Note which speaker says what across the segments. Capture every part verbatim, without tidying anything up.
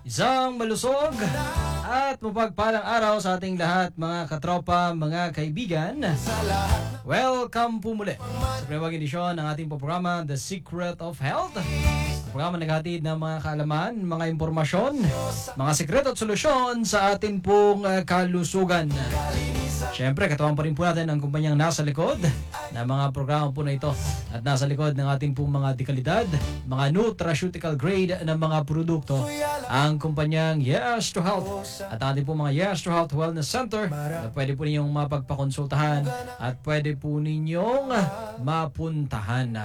Speaker 1: Isang malusog at mapagpalang araw sa ating lahat, mga katropa, mga kaibigan. Welcome po muli sa pinabagong edisyon ng ating programa, The Secret of Health. Ang programa naghatid ng mga kaalaman, mga impormasyon, mga sekreto at solusyon sa ating pong uh, kalusugan. Siyempre, katawan pa rin po natin ang kumpanyang nasa likod ng mga programa po na ito at nasa likod ng ating pong mga dekalidad, mga nutraceutical grade ng mga produkto, ang kumpanyang Yes to Health at ating pong mga Yes to Health Wellness Center na pwede po ninyong mapagpakonsultahan at pwede po ninyong mapuntahan.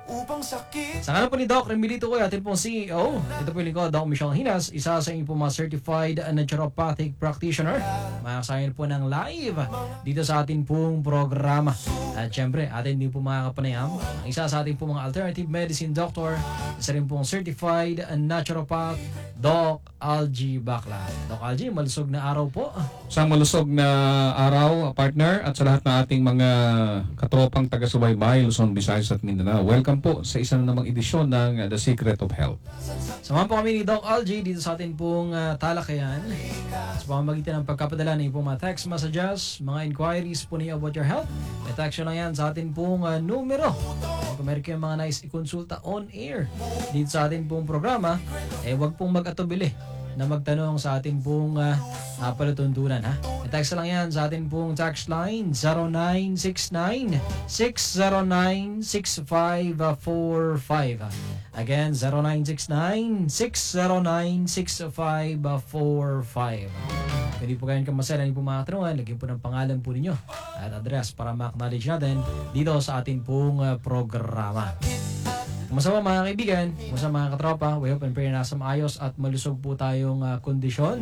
Speaker 1: Sa ngalan po ni Doc Remilito ko, atin pong C E O. Ito po yung lingkod, Doc Michelle Hinas, isa sa inyo po mga certified naturopathic practitioner. Makasayin po ng live dito sa atin pong programa. At syempre, atin din po mga kapanayam, ang isa sa atin po mga alternative medicine doctor, isa rin pong certified naturopath, Doc Algie Bacla. Doc Algie, malusog na araw po.
Speaker 2: Isang malusog na araw, partner, at sa lahat ng ating mga katropang taga-subaybay, Luzon, Visayas at Mindanao. Welcome po sa isang namang edisyon ng uh, The Secret of Health.
Speaker 1: Samahan po kami ni Doc Algie dito sa atin pong uh, talakayan. Sa pamamagitan ng pagkapadala ng pong mga text messages, mga inquiries po niyo about your health. May text lang yan sa atin pong uh, numero. Kung meron kayong mga nice ikonsulta on air dito sa atin pong programa, eh wag pong mag-atubili na magtanong sa ating pong uh, uh, palatuntunan, ha? I-text lang yan sa ating pong text line zero nine six nine, six zero nine, six five four five. Again, zero nine six nine, six zero nine, six five four five. Pwede po kayong kamasela niyo po mga katanungan, lagyan po ng pangalan po ninyo at address para ma-acknowledge natin dito sa ating pong uh, programa. Masama mga kaibigan, masama mga katropa, we hope and pray na nasa maayos at malusog po tayong uh, kondisyon.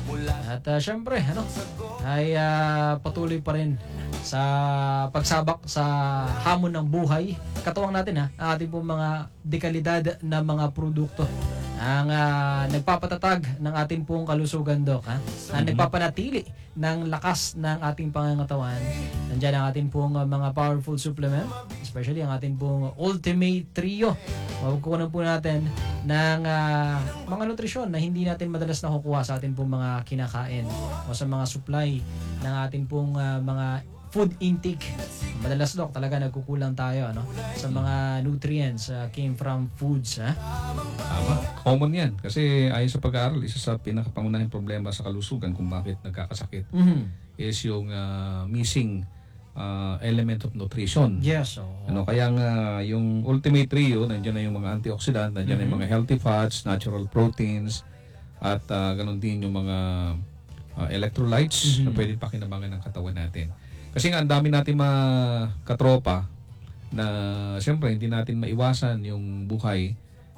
Speaker 1: At uh, syempre, ano, ay uh, patuloy pa rin sa pagsabak sa hamon ng buhay. Katuwang natin, ha, ang ating pong mga dekalidad na mga produkto. Ang uh, nagpapatatag ng ating pong kalusugan, Doc, ha? Ang nagpapanatili ng lakas ng ating pangangatawan. Nandiyan ang ating pong uh, mga powerful supplement, especially ang ating pong Ultimate Trio. Makukuha po natin ng uh, mga nutrisyon na hindi natin madalas nakukuha sa ating pong mga kinakain o sa mga supply ng ating pong uh, mga food intake. Madalas, Doc, talaga nagkukulang tayo, ano, sa mga nutrients uh, came from foods, ha?
Speaker 2: Tama. Common yan. Kasi ayon sa pag-aaral, isa sa pinakapangunahing problema sa kalusugan kung bakit nagkakasakit
Speaker 1: Mm-hmm.
Speaker 2: is yung uh, missing uh, element of nutrition.
Speaker 1: Yes. Oh.
Speaker 2: Ano, kaya nga yung Ultimate Trio, nandiyan na yung mga antioxidant, nandiyan
Speaker 1: Mm-hmm.
Speaker 2: na yung mga healthy fats, natural proteins, at uh, ganun din yung mga uh, electrolytes
Speaker 1: Mm-hmm.
Speaker 2: na pwede pakinabangan ng katawan natin. Kasi nga, ang dami natin mga katropa na siyempre hindi natin maiwasan yung buhay.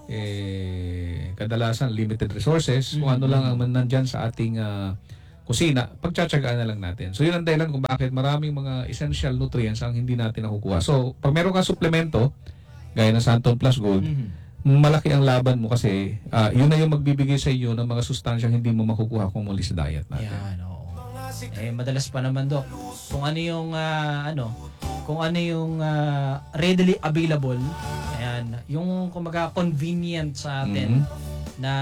Speaker 2: Eh, kadalasan limited resources. Kung ano lang ang nandyan sa ating uh, kusina, pagtsatsagaan na lang natin. So, yun ang dahilan kung bakit maraming mga essential nutrients ang hindi natin nakukuha. So, pag meron kang suplemento, gaya ng Santon Plus Gold,
Speaker 1: Mm-hmm.
Speaker 2: malaki ang laban mo kasi uh, yun na yung magbibigay sa iyo ng mga sustansyang hindi mo makukuha kung muli sa diet natin.
Speaker 1: Yan, oo. Eh, madalas pa naman, Doc, kung ano yung, uh, ano, kung ano yung uh, readily available, ayan, yung kumaga convenient sa atin
Speaker 2: Mhm.
Speaker 1: na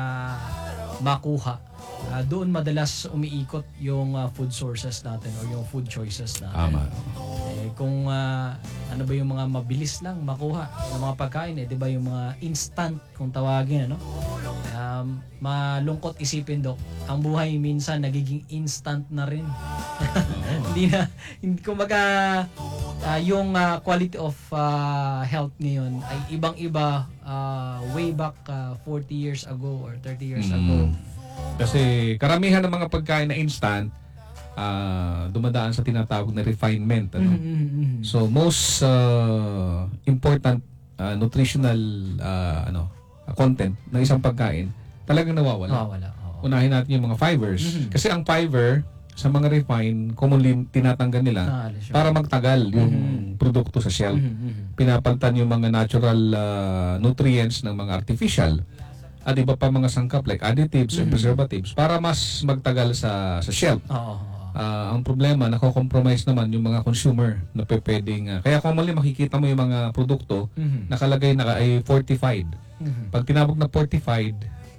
Speaker 1: makuha. Uh, doon madalas umiikot yung uh, food sources natin or yung food choices natin.
Speaker 2: Tama.
Speaker 1: Eh, kung uh, ano ba yung mga mabilis lang makuha ng mga pagkain, eh, di ba yung mga instant kung tawagin, ano? Um, malungkot isipin, Doc, ang buhay minsan nagiging instant na rin. Hindi na, hindi, kumbaga, uh, yung uh, quality of uh, health ngayon ay ibang-iba uh, way back uh, forty years ago or thirty years
Speaker 2: Mm.
Speaker 1: ago.
Speaker 2: Kasi karamihan ng mga pagkain na instant, uh, dumadaan sa tinatawag na refinement. Ano?
Speaker 1: Mm-hmm.
Speaker 2: So, most uh, important uh, nutritional uh, ano content ng isang pagkain talagang nawawala.
Speaker 1: Nawawala. Oo.
Speaker 2: Unahin natin yung mga fibers.
Speaker 1: Mhm.
Speaker 2: Kasi ang fiber sa mga refine, commonly tinatanggal nila
Speaker 1: Naalis yun.
Speaker 2: para magtagal yung
Speaker 1: Mhm.
Speaker 2: produkto sa shelf.
Speaker 1: Mhm.
Speaker 2: Pinapalitan yung mga natural uh, nutrients ng mga artificial at iba pa mga sangkap like additives
Speaker 1: Mhm.
Speaker 2: and preservatives para mas magtagal sa sa shelf.
Speaker 1: Oo.
Speaker 2: Ah, ang problema, nako-compromise naman yung mga consumer na pwedeng... Uh, kaya commonly makikita mo yung mga produkto
Speaker 1: Mhm.
Speaker 2: nakalagay na ay fortified.
Speaker 1: Mhm.
Speaker 2: Pag tinawag na fortified,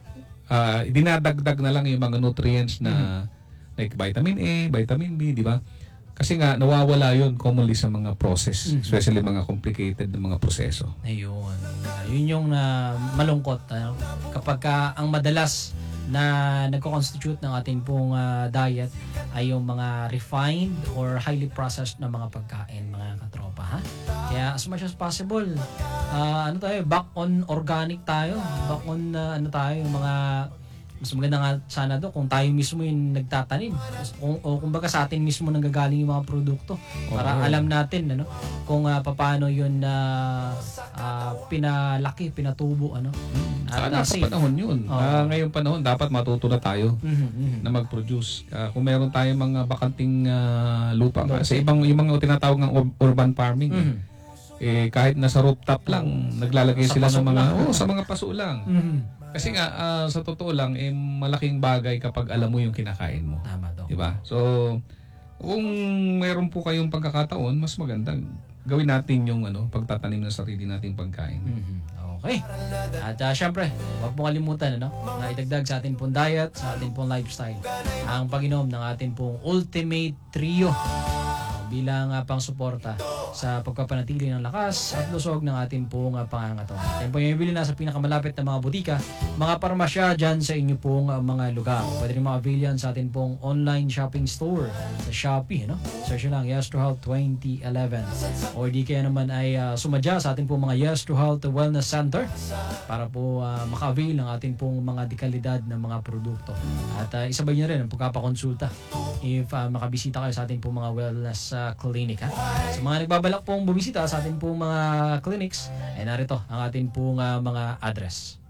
Speaker 2: ah, dinadagdag na lang yung mga nutrients na like vitamin A, vitamin B, di ba? Kasi nga, nawawala yun commonly sa mga process,
Speaker 1: Mhm.
Speaker 2: especially mga complicated na mga proseso.
Speaker 1: Ayun. Yun yung na malungkot. Ano? Kapag ka, ang madalas na nagko-constitute ng ating pong ah, diet ay yung mga refined or highly processed na mga pagkain, mga katropa. Ha? Kaya as much as possible, ah, ano tayo, back on organic tayo. Back on ah, ano tayo, yung mga mas maganda nga sana do kung tayo mismo yung nagtatanim o, o kumbaga sa atin mismo nanggagaling yung mga produkto para
Speaker 2: Oo.
Speaker 1: alam natin ano kung uh, paano yun na uh, pinalaki, pinatubo ano. At,
Speaker 2: Sana
Speaker 1: uh,
Speaker 2: sa
Speaker 1: safe.
Speaker 2: panahon yun.
Speaker 1: Oo.
Speaker 2: Ah, ngayong panahon, dapat matuto na tayo
Speaker 1: Mhm, mhm.
Speaker 2: na mag-produce. Ah, kung meron tayong mga bakanting ah, lupa,
Speaker 1: Lupa.
Speaker 2: sa ibang yung mga tinatawag ng ur- urban farming, eh,
Speaker 1: Mhm.
Speaker 2: eh, kahit nasa rooftop lang, naglalagay
Speaker 1: Sa
Speaker 2: sila
Speaker 1: paso
Speaker 2: ng mga,
Speaker 1: lang.
Speaker 2: oh, sa mga paso lang.
Speaker 1: Mhm.
Speaker 2: Kasi nga, ah, sa totoo lang, eh, malaking bagay kapag alam mo yung kinakain mo.
Speaker 1: Tama to.
Speaker 2: Di ba? So, kung meron po kayong pagkakataon, mas maganda gawin natin yung ano, pagtatanim ng sarili nating pagkain.
Speaker 1: Mhm. Okay. At uh, syempre, huwag mong kalimutan ano, na idagdag sa ating pong diet, sa ating pong lifestyle, ang pag-inom ng ating pong Ultimate Trio uh, bilang uh, pang-suporta sa pagpapanatili ng lakas at lusog ng ating pong uh, pangangatawan. Yan po yung ibili na sa pinakamalapit na mga butika, mga parmasya dyan sa inyo pong uh, mga lugar. Pwede rin ma-avail yan sa ating pong online shopping store sa Shopee. No? Search nyo lang Yes to Health twenty eleven. O di kaya naman ay uh, sumadya sa ating pong mga Yes to Health Wellness Center para po uh, maka-avail ng ating pong mga dekalidad na mga produkto. At uh, isabay nyo rin ang pagpapakonsulta if uh, makabisita kayo sa ating pong mga wellness uh, clinic. Ha? Sa mga nagbabalak pong bumisita sa ating pong mga clinics, ay narito ang ating pong uh, mga address.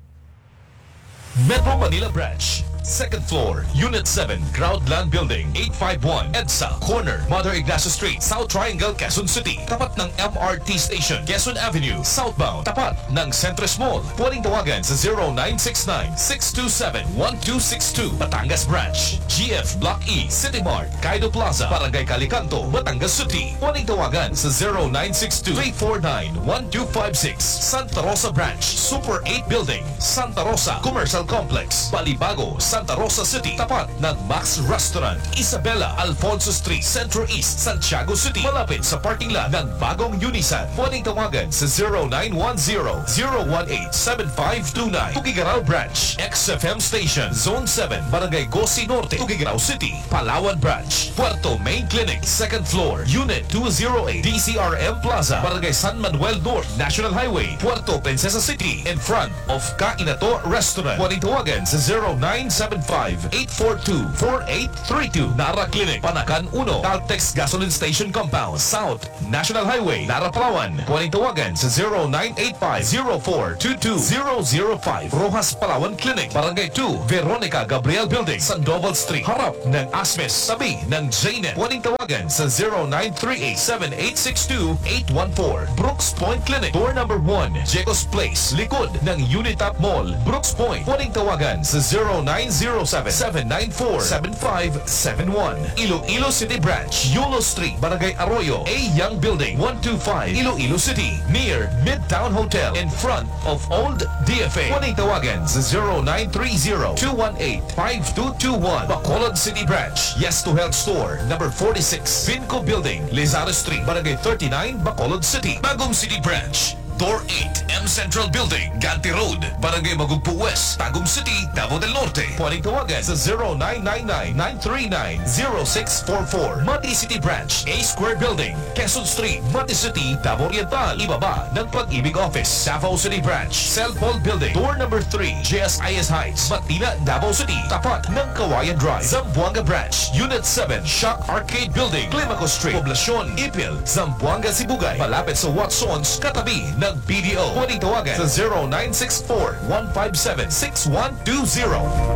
Speaker 3: Metro Manila Branch, second floor, Unit seven, Groundland Building, eight five one, EDSA, corner, Mother Ignacio Street, South Triangle, Quezon City. Tapat ng M R T Station, Quezon Avenue, southbound. Tapat ng Centris Mall. Pwedeng tawagan sa zero nine six nine, six two seven, one two six two. Batangas Branch, G F Block E, City Mart, Kaido Plaza, Barangay Calicanto, Batangas City. Pwedeng tawagan sa zero nine six two, three four nine, one two five six. Santa Rosa Branch, Super eight Building, Santa Rosa Commercial Complex, Balibago, Santa Rosa City, tapat ng Max Restaurant, Isabela, Alfonso Street, Centro East, Santiago City, malapit sa parking lot ng bagong Unisan. Pwedeng tawagan sa zero nine one zero, zero one eight, seven five two nine. Tugigarao Branch, X F M Station, Zone seven, Barangay Gosi Norte, Tugigarao City, Palawan Branch, Puerto Main Clinic, second floor, Unit two oh eight, D C R M Plaza, Barangay San Manuel North, National Highway, Puerto Princesa City, in front of Kainato Restaurant. Pwedeng tawagan sa zero nine seven five, eight four two, four eight three two. Nara Clinic, Panakan one, Caltex Gasoline Station Compound, South National Highway, Nara Palawan. Pwedeng tawagan sa zero nine eight five, zero four two two zero zero five. Rojas Palawan Clinic, Barangay two, Veronica Gabriel Building, Sandoval Street, harap ng Asmes, tabi ng J N E T. Pwedeng tawagan sa zero nine three eight, seven eight six two, eight one four. Brooks Point Clinic, door number one, Jecos Place, likod ng Unitap Mall, Brooks Point. Pwedeng tawagan sa zero nine zero seven, seven nine four, seven five seven one. Iloilo City Branch, Yulo Street, Barangay Arroyo, A Young Building, one two five, Iloilo City, near Midtown Hotel, in front of Old D F A. Pwedeng tawagan sa zero nine three zero, two one eight, five two two one. Bacolod City Branch, Yes to Health Store, number forty-six, Vinco Building, Lizardo Street, Barangay thirty-nine, Bacolod City. Bagong City Branch, Door eight, M Central Building, Ganti Road, Barangay Magugpo West, Tagum City, Davao del Norte. Pwedeng tawagan sa zero nine nine nine, nine three nine, zero six four four. Mati City Branch, A Square Building, Quezon Street, Mati City, Davao Oriental. Ibaba ng Pag-ibig Office, Davao City Branch, Cellphone Building, door number three, J S I S Heights, Matina, Davao City, tapat ng Kawayan Drive. Zamboanga Branch, Unit seven, Shock Arcade Building, Climaco Street, Poblacion, Ipil, Zamboanga, Sibugay, malapit sa Watsons, katabi ng B D O. Pwedeng tawagan sa zero nine six four, one five seven, six one two zero.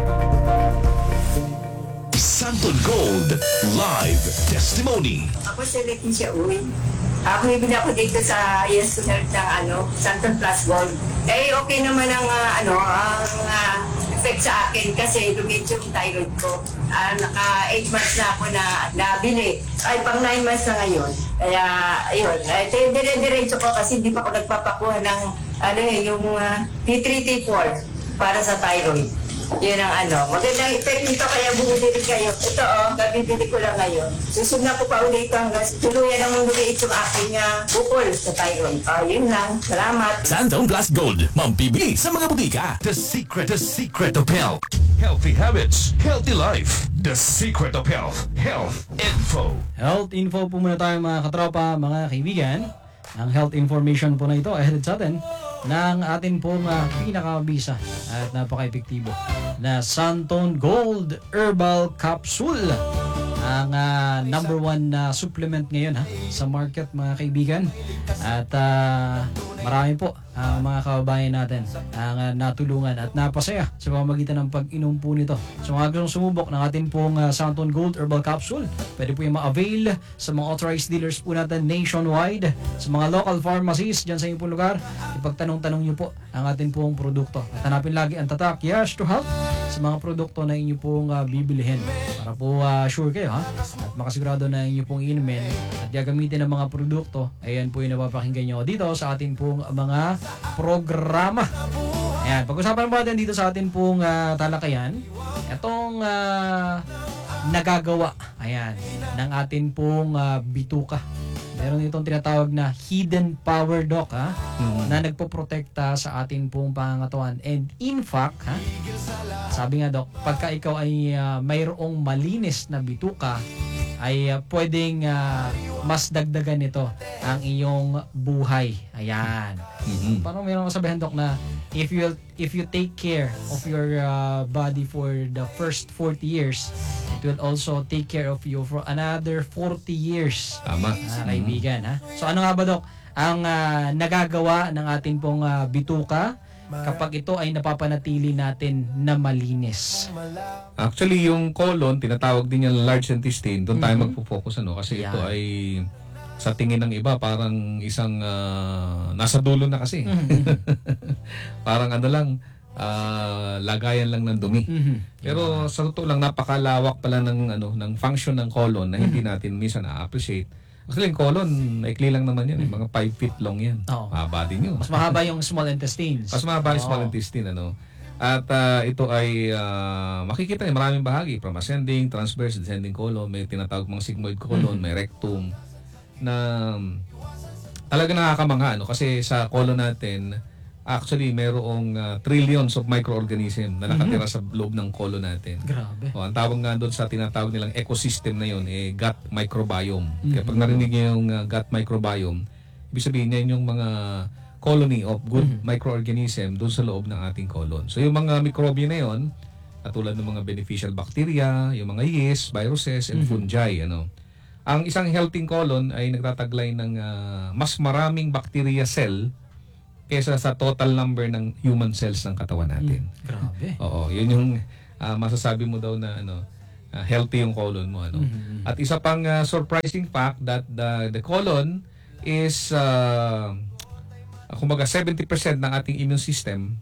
Speaker 3: Santon Gold Live Testimony.
Speaker 4: Ako si Leticia Uy. Ako ibig ako dito sa Yes to Health ng ano, Santon Plus Gold. Eh, okay naman ang ah, ano, ang ah, effect sa akin kasi lumit yung thyroid ko. Ah, naka eight months na ako na nabili. Ay, pang nine months na ngayon. Kaya, ayun. Ay, dire-diretso ko kasi hindi pa ako nagpapakuha ng ano eh, yung ah, T three T four para sa thyroid. Yun ang ano. Magandang effect nito kaya bumili rin kayo. Ito oh, gabibili ko lang ngayon. Susugna ko pa ulit ito hanggang tuluyan ang muli itong aking uh, bukol sa thyroid. Oh, yun lang. Salamat.
Speaker 3: Santon Plus Gold, mambibili sa mga butika. The secret, the secret of health. Healthy habits, healthy life. The secret of health. Health info.
Speaker 1: Health info po muna tayo mga katropa, mga kaibigan. Ang health information po na ito ay hatid sa atin ng atin pong uh, pinakabisa at napaka-epektibo na Santon Gold Herbal Capsule. Ang uh, number one na uh, supplement ngayon ha, sa market mga kaibigan. At uh, marami po ang uh, mga kababayan natin ang uh, natulungan at napasaya sa pamamagitan ng pag-inom po nito. So mga gustong sumubok ng atin pong uh, Santon Gold Herbal Capsule, pwede po yung ma-avail sa mga authorized dealers po natin nationwide, sa mga local pharmacies dyan sa inyong pong lugar. Ipagtanong-tanong nyo po ang atin pong produkto. At hanapin lagi ang tatak Yes to Help sa mga produkto na inyo pong uh, bibilihin para po uh, sure kayo ha, at makasigurado na inyo pong inumin at gagamitin ng mga produkto. Ayan po yung napapakinggan nyo dito sa atin pong mga programa. Ayan, pag-usapan po natin dito sa atin pong uh, talakayan itong uh, nagagawa ayan, ng atin pong uh, bituka. Meron itong tinatawag na hidden power doc ha, mm-hmm. na nagpoprotekta sa atin pong pangangatawan. And in fact, ha, sabi nga doc, pagka ikaw ay uh, mayroong malinis na bituka, ay uh, pwedeng uh, mas dagdagan nito ang iyong buhay. Ayan.
Speaker 2: Mm-hmm.
Speaker 1: Parang meron sabihin doc na if you if you take care of your uh, body for the first forty years, it will also take care of you for another forty years.
Speaker 2: Tama.
Speaker 1: Ah, kaibigan, ha? So ano nga ba, Dok? Ang uh, nagagawa ng ating pong uh, bituka kapag ito ay napapanatili natin na malinis.
Speaker 2: Actually, yung colon, tinatawag din yung large intestine. Doon tayo
Speaker 1: Mhm.
Speaker 2: magpo-focus ano kasi
Speaker 1: Yan.
Speaker 2: ito ay sa tingin ng iba parang isang ah, nasa dulo na kasi. Parang ano lang, ah, lagayan lang ng dumi.
Speaker 1: Mhm.
Speaker 2: Pero sa totoo lang napakalawak pala ng ano ng function ng colon na hindi natin minsan na-appreciate. Actually, yung colon, naikli lang naman yan. eh. Mga five feet long yan.
Speaker 1: Oo.
Speaker 2: Mahaba din yun.
Speaker 1: Mas mahaba yung small intestines.
Speaker 2: Mas mahaba yung small
Speaker 1: Oo.
Speaker 2: intestine. Ano? At ah, ito ay ah, makikita niyo maraming bahagi. From ascending, transverse, descending colon. May tinatawag mga sigmoid colon, may rectum. Na um, talaga nakakamangha. Ano? Kasi sa colon natin, actually, mayroong ah, trillions of microorganism na nakatira sa loob ng colon natin.
Speaker 1: Grabe.
Speaker 2: O, ang tawag nga doon sa tinatawag nilang ecosystem na yun, eh, gut microbiome. Kaya pag narinig niyo yung uh, gut microbiome, ibig sabihin niya yung mga colony of good microorganism doon sa loob ng ating colon. So yung mga mikrobyo na yun, katulad ng mga beneficial bacteria, yung mga yeast, viruses, and fungi. Ano. Ang isang healthy colon ay nagtataglay ng uh, mas maraming bacteria cell kaysa sa total number ng human cells ng katawan natin.
Speaker 1: Grabe.
Speaker 2: Oo, yun yung ah, masasabi mo daw na ano, ah, healthy yung colon mo ano. At isa pang ah, surprising fact that the the colon is uh, kumbaga seventy percent ng ating immune system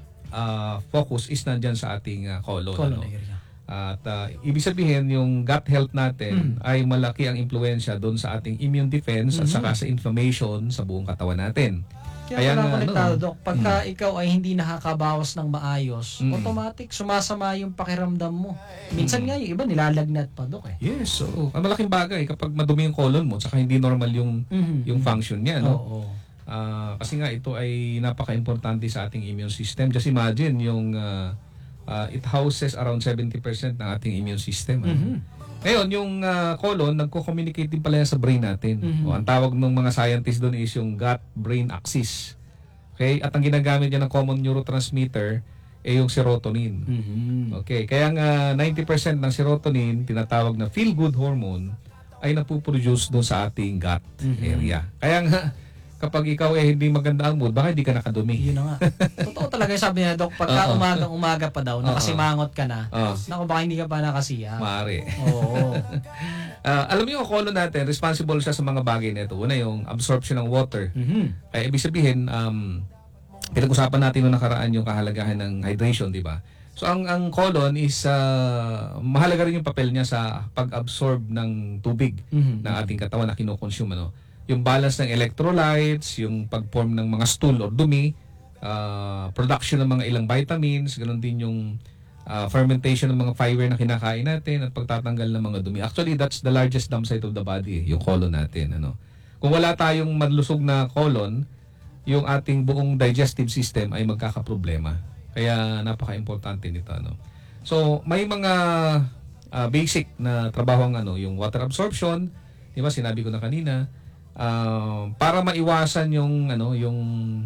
Speaker 2: uh, focus is nandiyan sa ating uh, colon.
Speaker 1: Colon
Speaker 2: ano.
Speaker 1: area.
Speaker 2: At uh, ibig sabihin yung gut health natin ay malaki ang impluwensya doon sa ating immune defense at saka sa inflammation sa buong katawan natin.
Speaker 1: Kaya,
Speaker 2: Kaya
Speaker 1: pala
Speaker 2: nga,
Speaker 1: konektado,
Speaker 2: ano,
Speaker 1: Dok. Pagka ikaw ay hindi nakakabawas ng maayos,
Speaker 2: Mm.
Speaker 1: automatic sumasama yung pakiramdam mo. Minsan nga yung iba nilalagnat pa, Dok eh.
Speaker 2: Yes, so ang malaking bagay kapag madumi yung colon mo tsaka hindi normal yung
Speaker 1: Mhm.
Speaker 2: yung function niya, no?
Speaker 1: Oo.
Speaker 2: Ah, kasi nga ito ay napaka-importante sa ating immune system. Just imagine yung ah, ah, it houses around seventy percent ng ating immune system. ano?
Speaker 1: Mhm.
Speaker 2: Ngayon, yung ah, colon, nagko-communicate din pala yan sa brain natin.
Speaker 1: Mhm.
Speaker 2: O, ang tawag ng mga scientists doon is yung gut-brain axis. Okay? At ang ginagamit niya ng common neurotransmitter ay yung serotonin.
Speaker 1: Mhm.
Speaker 2: Okay, kaya nga ninety percent ng serotonin, tinatawag na feel-good hormone, ay napuproduce doon sa ating gut area. Kaya nga, kapag ikaw ay hindi maganda ang mood, baka hindi ka nakadumi.
Speaker 1: Yun na nga. Totoo talaga yung sabi niya, Dok. Pagka
Speaker 2: Oo.
Speaker 1: umagang-umaga pa daw, nakasimangot ka na,
Speaker 2: Oo.
Speaker 1: naku, baka hindi ka pa nakasiya.
Speaker 2: Maaari.
Speaker 1: Oo.
Speaker 2: Ah, alam mo yung colon natin, responsible siya sa mga bagay na ito. Una yung absorption ng water.
Speaker 1: Mhm.
Speaker 2: Kaya ibig sabihin, um, pinag-usapan natin noong nakaraan yung kahalagahan ng hydration, di ba? So ang ang colon is ah, mahalaga rin yung papel niya sa pag-absorb ng tubig
Speaker 1: Mhm.
Speaker 2: ng ating katawan na kinokonsume. Ano? Yung balance ng electrolytes, yung pag-form ng mga stool or dumi, ah, production ng mga ilang vitamins, ganun din yung uh, fermentation ng mga fiber na kinakain natin at pagtatanggal ng mga dumi. Actually, that's the largest dump site of the body, yung colon natin. Ano? Kung wala tayong malusog na colon, yung ating buong digestive system ay magkakaproblema. Kaya napaka-importante nito. Ano? So, may mga uh, basic na trabaho ang ano, yung water absorption, di ba sinabi ko na kanina, uh, para maiwasan yung ano, yung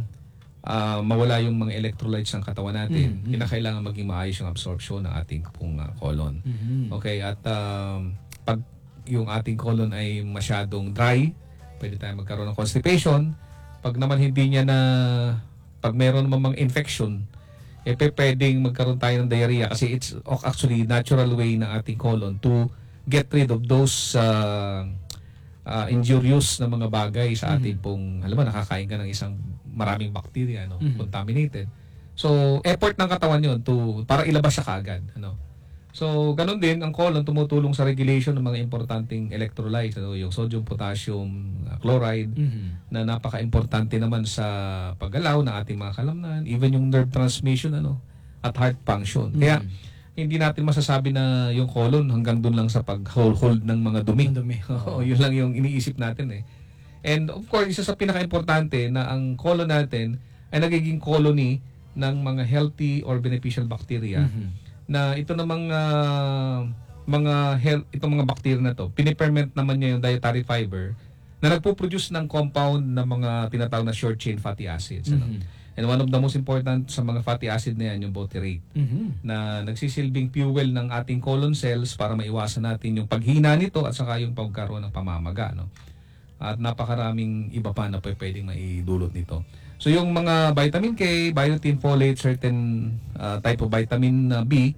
Speaker 2: uh, mawala yung mga electrolytes ng katawan natin, mm-hmm. kinakailangan maging maayos yung absorption ng ating pong uh, colon. Mm-hmm. Okay, at um, pag yung ating colon ay masyadong dry, pwede tayong magkaroon ng constipation. Pag naman hindi niya na, pag meron naman mga infection, eh pwedeng magkaroon tayo ng diarrhea kasi it's actually natural way ng ating colon to get rid of those uh, uh, injurious na mga bagay sa ating pong, alam mo, nakakain ka ng isang maraming bacteria, no, mm-hmm. contaminated. So, effort ng katawan yun to, para ilabas siya kaagad. Ano? So, ganun din, ang colon tumutulong sa regulation ng mga importanteng electrolytes, ano, yung sodium, potassium, uh, chloride, mm-hmm. na napaka-importante naman sa paggalaw ng ating mga kalamnan, even yung nerve transmission, ano, at heart function. Mm-hmm. Kaya, hindi natin masasabi na yung colon hanggang dun lang sa pag-hold ng mga dumi. dumi. Oo, yun lang yung iniisip natin eh. And of course, isa sa pinaka-importante na ang colon natin ay nagiging colony ng mga healthy or beneficial bacteria. Mm-hmm. Na ito namang uh, mga health, itong mga bacteria na to, piniperment naman niya yung dietary fiber na nagpo-produce ng compound na mga tinatawag na short chain fatty acids. Mm-hmm. Ano? And one of the most important sa mga fatty acid na yan, yung butyrate, mm-hmm. na nagsisilbing fuel ng ating colon cells para maiwasan natin yung paghina nito at saka yung pagkaroon ng pamamaga. No? At napakaraming iba pa na pwedeng maidulot nito. So yung mga vitamin K, biotin, folate, certain uh, type of vitamin uh, B,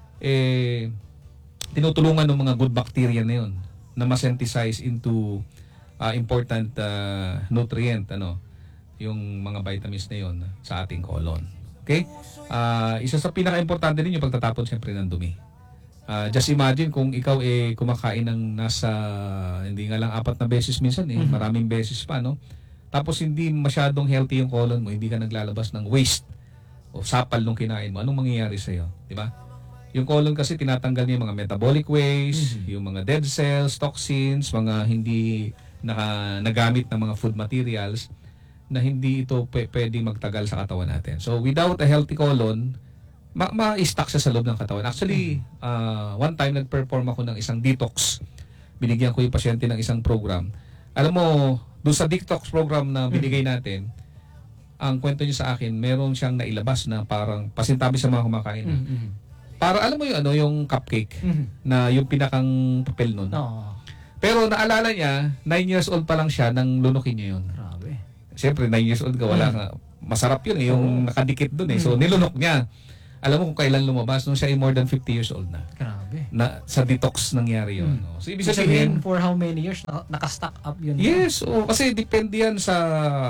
Speaker 2: eh, tinutulungan ng mga good bacteria na yun na ma-synthesize into uh, important uh, nutrient, ano, yung mga vitamins na yun sa ating colon. Okay? Uh, isa sa pinaka-importante din yung pagtatapon siyempre ng dumi. Uh, just imagine kung ikaw eh kumakain ng nasa, hindi nga lang apat na beses minsan eh, mm-hmm. maraming beses pa, no? Tapos hindi masyadong healthy yung colon mo, hindi ka naglalabas ng waste o sapal nung kinain mo, anong mangyayari sa'yo? Di ba? Yung colon kasi tinatanggal niya yung mga metabolic waste, mm-hmm. yung mga dead cells, toxins, mga hindi naka, nagamit ng mga food materials na hindi ito p- pwedeng magtagal sa katawan natin. So without a healthy colon, ma- ma-stuck siya sa loob ng katawan. Actually, uh, one time nag-perform ako ng isang detox. Binigyan ko yung pasyente ng isang program. Alam mo, doon sa detox program na binigay natin, ang kwento niya sa akin, meron siyang nailabas na parang pasintabi sa mga kumakain. Mm-hmm. Para alam mo yung ano, yung cupcake, mm-hmm. na yung pinakang papel nun. Oh. Pero naalala niya, nine years old pa lang siya nang lunukin niya yun. Grabe. Siyempre, nine years old ka, wala nga. Masarap yun eh, yung nakadikit dun eh. So, nilunok niya. Alam mo kung kailan lumabas, nung siya ay more than fifty years old na. Grabe. Na, sa detox nangyari yun. Hmm. No? So, ibig sabihin,
Speaker 1: for how many years, nakastack up yun?
Speaker 2: Yes. Oh, kasi depende yan sa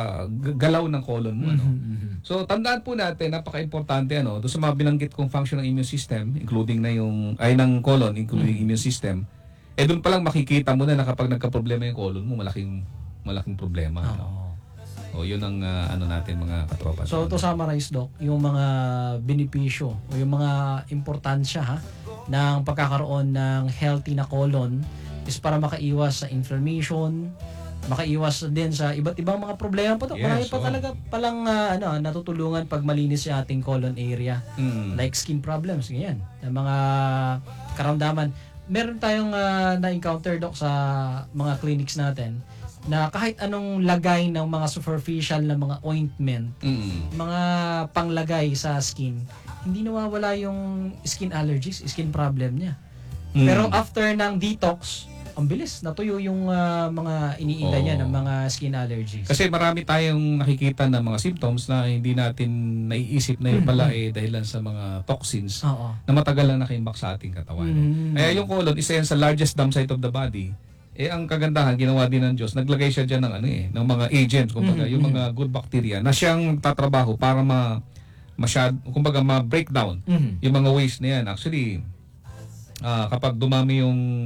Speaker 2: galaw ng colon mo. Mm-hmm. No? So, tandaan po natin, napaka-importante, ano, doon sa mga binanggit kong function ng immune system, including na yung, ay ng colon, including mm-hmm. immune system, eh doon pa lang makikita mo na na kapag nagka-problema yung colon mo, malaking, malaking problema. Oh. No? O yun ang uh, ano natin mga katropa.
Speaker 1: So to summarize, Doc, yung mga benepisyo o yung mga importansya ha ng pagkakaroon ng healthy na colon is para makaiwas sa inflammation, makaiwas din sa iba't ibang mga problema po. Yes, marami pa oh. talaga palang uh, ano, natutulungan pag malinis yung ating colon area. Mm. Like skin problems, ganyan. Ng mga karamdaman. Meron tayong uh, na-encounter, Doc, sa mga clinics natin na kahit anong lagay ng mga superficial na mga ointment, mm. mga panglagay sa skin, hindi nawawala yung skin allergies, skin problem niya. Mm. Pero after ng detox, ang bilis, natuyo yung uh, mga iniinda oh. niya ng mga skin allergies.
Speaker 2: Kasi marami tayong nakikita na mga symptoms na hindi natin naiisip na yun pala eh dahilan sa mga toxins oh, oh. na matagal na nakimbak sa ating katawan. Mm. Kaya yung colon, isa yan sa largest dump site of the body. Eh ang kagandahan ginawa din ng Diyos, naglagay siya diyan ng ano eh, ng mga agents, kumbaga, mm-hmm. yung mga good bacteria na siyang tatrabaho para ma masyad, kumbaga ma-break down mm-hmm. yung mga waste na yan. Actually, uh, kapag dumami yung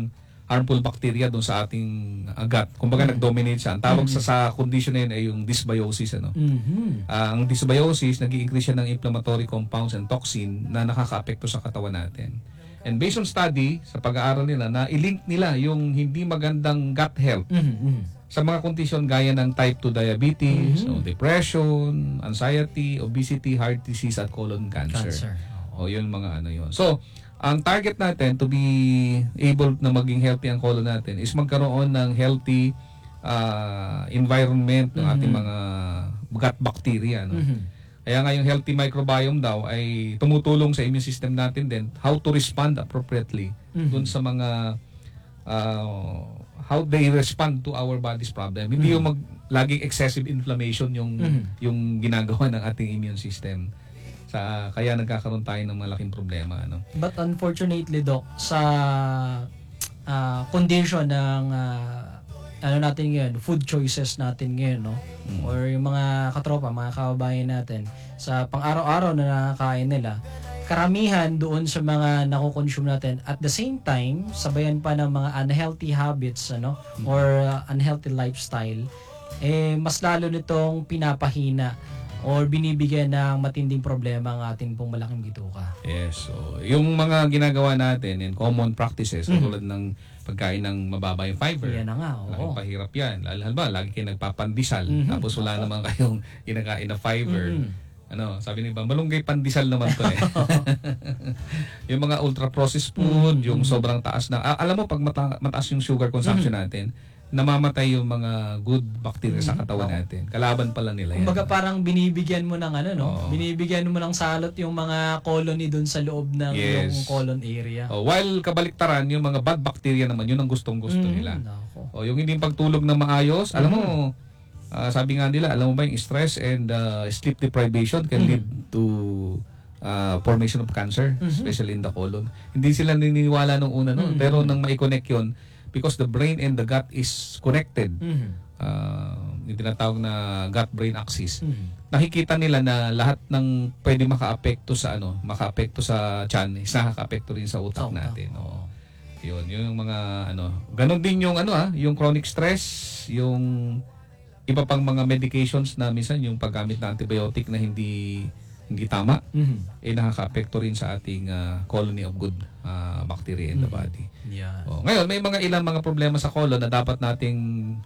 Speaker 2: harmful bacteria doon sa ating uh, gut. Kumbaga nag-dominate siya. Ang tawag sa sa condition na yun ay yung dysbiosis, ano.
Speaker 1: Mhm.
Speaker 2: Ah, ang dysbiosis, nag-i-increase siya ng inflammatory compounds and toxin na nakakaapekto sa katawan natin. And based on study, sa pag-aaral nila, na i-link nila yung hindi magandang gut health
Speaker 1: Mhm. mhm.
Speaker 2: sa mga kondisyon gaya ng type two diabetes, o depression, anxiety, obesity, heart disease, at colon cancer.
Speaker 1: Cancer.
Speaker 2: O yun mga ano yun. So, ang target natin to be able na maging healthy ang colon natin is magkaroon ng healthy uh, environment ng ating mga gut bacteria. No?
Speaker 1: Mhm.
Speaker 2: Kaya nga yung healthy microbiome daw ay tumutulong sa immune system natin din how to respond appropriately dun sa mga uh, how they respond to our body's problem. Hindi yung mag, laging excessive inflammation yung yung ginagawa ng ating immune system. Sa, kaya nagkakaroon tayo ng malaking problema. Ano?
Speaker 1: But unfortunately, Doc, sa ah, condition ng ah, ano natin ngayon, food choices natin ngayon, no? Or yung mga katropa, mga kababayan natin, sa pang-araw-araw na nakakain nila, karamihan doon sa mga nakoconsume natin, at the same time, sabayan pa ng mga unhealthy habits, ano, or ah, unhealthy lifestyle, eh, mas lalo nitong pinapahina or binibigyan ng matinding problema ang ating pong malaking bituka.
Speaker 2: Yes. So, yung mga ginagawa natin in common practices, tulad ng pagkain ng mababa yung fiber.
Speaker 1: Yan na nga,
Speaker 2: Laking
Speaker 1: oo.
Speaker 2: pahirap yan. Lalo ba, lagi kayo nagpapandisal,
Speaker 1: Mhm.
Speaker 2: tapos wala naman kayong kinakain na fiber.
Speaker 1: Mhm.
Speaker 2: Ano, sabi ni Iba, malunggay pandisal naman to eh. Yung mga ultra-processed food, yung sobrang taas na, ah, alam mo, pag mata- mataas yung sugar consumption natin, namamatay yung mga good bacteria sa katawan natin. Kalaban pala nila yan.
Speaker 1: Kumbaga parang binibigyan mo ng ano, no?
Speaker 2: Oo.
Speaker 1: Binibigyan mo ng salot yung mga colony doon sa loob ng
Speaker 2: Yes.
Speaker 1: yung colon area.
Speaker 2: Oh, while kabaliktaran, yung mga bad bacteria naman, yun ang gustong-gusto
Speaker 1: Mhm.
Speaker 2: nila.
Speaker 1: Nako.
Speaker 2: O yung hindi pagtulog na maayos, alam mo, ah, sabi nga nila, alam mo ba yung stress and ah, sleep deprivation can lead to ah, formation of cancer, especially in the colon. Hindi sila naniniwala nung una noon, pero nang ma-connect yun, because the brain and the gut is connected,
Speaker 1: Mhm.
Speaker 2: ah, yung tinatawag na gut-brain axis,
Speaker 1: Mhm.
Speaker 2: nakikita nila na lahat ng pwede makaapekto sa ano, makaapekto sa tiyan, is nakakaapekto rin sa utak
Speaker 1: Sa utak,
Speaker 2: natin.
Speaker 1: oo.
Speaker 2: Oo. Yun, yun yung mga ano. Ganon din yung ano ah, yung chronic stress, yung iba pang mga medications na minsan yung paggamit ng antibiotic na hindi hindi tama,
Speaker 1: Mhm.
Speaker 2: eh nakakaapekto rin sa ating ah, colony of good ah, bacteria in the body.
Speaker 1: Yan.
Speaker 2: Oh, ngayon may mga ilang mga problema sa colon na dapat nating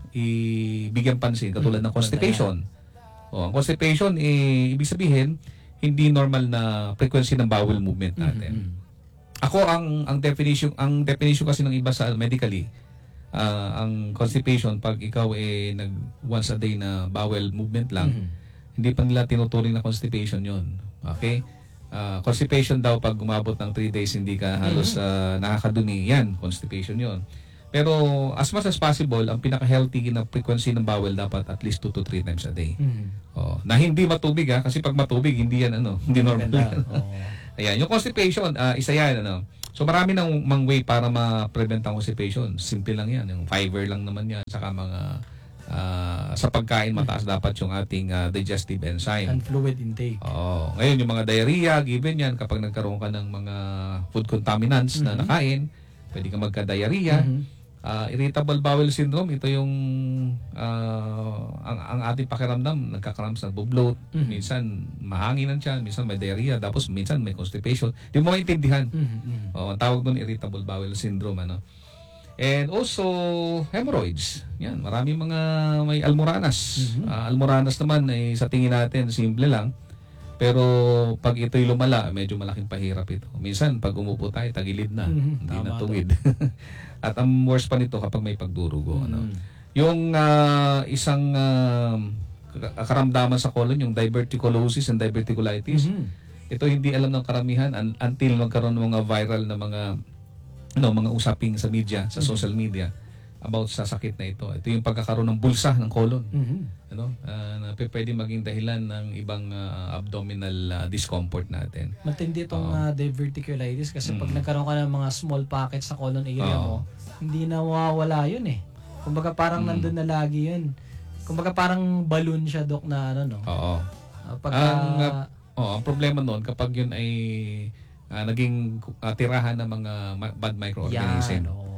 Speaker 2: ibigyan pansin katulad ng constipation. Oh, ang constipation eh ibig sabihin hindi normal na frequency ng bowel movement natin. Ako ang ang definition ang definition kasi ng iba sa medically ah, ang constipation pag ikaw eh nag once a day na bowel movement lang, hindi pa nila tinuturing na constipation 'yon. Okay? Ah, constipation daw pag umabot ng three days hindi ka halos ah, nakakadumi, yan constipation 'yon. Pero as much as possible, ang pinaka-healthy na frequency ng bowel dapat at least two to three times a day.
Speaker 1: Mhm.
Speaker 2: Oh, na hindi matubig ha, kasi pag matubig hindi yan ano, hindi normal.
Speaker 1: Ganda.
Speaker 2: yan.
Speaker 1: Oo.
Speaker 2: Ayan, yung constipation, ah, isa yan ano. So marami nang mang way para ma-prevent ang constipation. Simple lang yan, yung fiber lang naman yan, saka mga ah, sa pagkain mataas dapat yung ating ah, digestive enzyme.
Speaker 1: And fluid intake.
Speaker 2: Oo. Ngayon, yung mga diarrhea, given yan, kapag nagkaroon ka ng mga food contaminants na nakain, pwede ka magka-diarrhea. Ah, irritable bowel syndrome, ito yung ah, ang, ang ating pakiramdam, nagkakaramdam sa bloat, minsan mahangin ang tiyan, minsan may diarrhea, tapos minsan may constipation. Di mo maintindihan.
Speaker 1: Mhm. Mhm.
Speaker 2: Oh, ang tawag doon irritable bowel syndrome, ano. And also hemorrhoids. Yan, marami mga may almoranas. Ah, almoranas naman ay sa tingin natin simple lang. Pero pag ito'y lumala, medyo malaking pahirap ito. Minsan pag umupo tayo, tagilid na,
Speaker 1: Mhm,
Speaker 2: hindi na
Speaker 1: tama
Speaker 2: tuwid. At ang worst pa nito kapag may pagdurugo, ano.
Speaker 1: Mhm.
Speaker 2: Yung ah, isang ah, karamdaman sa colon, yung diverticulosis and diverticulitis.
Speaker 1: Mhm.
Speaker 2: Ito hindi alam ng karamihan un- until magkaroon ng mga viral na mga ano, mga usaping sa media, sa social media about sa sakit na ito. Ito yung pagkakaroon ng bulsa ng colon.
Speaker 1: Mhm.
Speaker 2: Ano? Ah, na pe- pwede maging dahilan ng ibang ah, abdominal ah, discomfort natin.
Speaker 1: Matindi itong ah, diverticulitis kasi pag nagkaroon ka ng mga small pockets sa colon area mo, hindi na mawawala yun eh. Kumbaga parang nandun na lagi yun. Kumbaga parang balloon siya, Dok, na ano, no?
Speaker 2: Oo.
Speaker 1: Ah, pag,
Speaker 2: Ang,
Speaker 1: ah,
Speaker 2: oh, ang problema noon kapag yun ay ah, naging ah, tirahan ng mga ma- bad microorganism.
Speaker 1: yan, oo.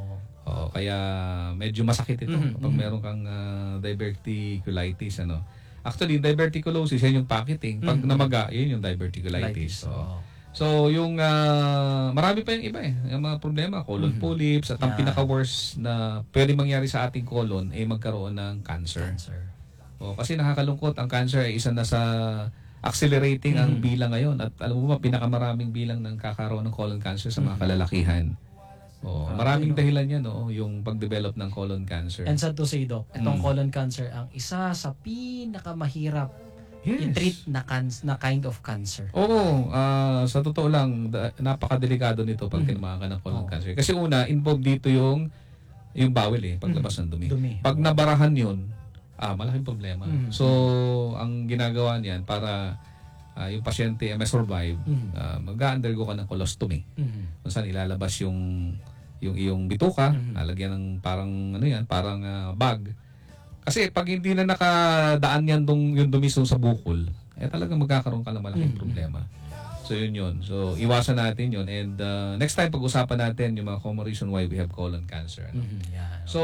Speaker 2: Oo, kaya medyo masakit ito
Speaker 1: Mhm,
Speaker 2: kapag
Speaker 1: mhm.
Speaker 2: meron kang ah, diverticulitis, ano. Actually, diverticulosis, yan yung pocketing. Pag
Speaker 1: Mhm.
Speaker 2: namaga, yun yung diverticulitis.
Speaker 1: Lightis,
Speaker 2: Oo.
Speaker 1: oo.
Speaker 2: So, yung ah, marami pa yung iba eh. Yung mga problema, colon
Speaker 1: Mhm.
Speaker 2: polyps, at ang
Speaker 1: Yeah.
Speaker 2: pinaka-worst na pwede mangyari sa ating colon ay magkaroon ng cancer.
Speaker 1: Cancer.
Speaker 2: O, kasi nakakalungkot, ang cancer ay isa na sa accelerating ang
Speaker 1: Mhm.
Speaker 2: bilang ngayon. At alam mo ba, pinakamaraming bilang ng kakaroon ng colon cancer sa mga
Speaker 1: Mhm.
Speaker 2: kalalakihan. O,
Speaker 1: Grabe,
Speaker 2: maraming
Speaker 1: no?
Speaker 2: dahilan yan, no? Yung pag-develop ng colon cancer.
Speaker 1: And sad to say, Doc, itong
Speaker 2: Mm.
Speaker 1: colon cancer ang isa sa pinakamahirap
Speaker 2: Yes.
Speaker 1: i-treat na, can- na kind of cancer.
Speaker 2: Oo, ah, sa totoo lang, da- napakadelikado nito pag
Speaker 1: Mhm.
Speaker 2: tinamaan ka ng colon
Speaker 1: Oo.
Speaker 2: cancer. Kasi una, involved dito yung yung bawel eh, paglabas ng dumi.
Speaker 1: Dumi.
Speaker 2: Pag nabarahan yun, ah, malaking problema.
Speaker 1: Mhm.
Speaker 2: So, ang ginagawa niyan para ah, yung pasyente ay may survive,
Speaker 1: Mhm.
Speaker 2: ah, mag-undergo ka ng colostomy.
Speaker 1: Mhm.
Speaker 2: Kung saan ilalabas yung yung iyong bituka,
Speaker 1: Mhm.
Speaker 2: lalagyan ng parang ano yan, parang ah, bag. Kasi pag hindi na nakadaan yan dong yung dumi sa bukol, eh talagang magkakaroon ka ng malaking
Speaker 1: Mhm.
Speaker 2: problema. So yun yun. So iwasan natin yun. And uh, next time pag-usapan natin yung mga common reason why we have colon cancer. ano.
Speaker 1: Mhm. Yan.
Speaker 2: So